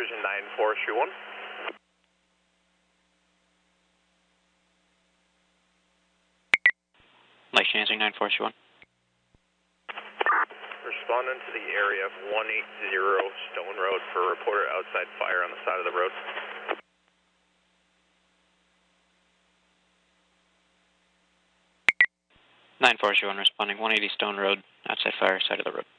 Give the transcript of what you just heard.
9431. Lake Chancy 9431. Responding to the area of 180 Stone Road for reported outside fire on the side of the road. 9431 responding, 180 Stone Road, outside fire, side of the road.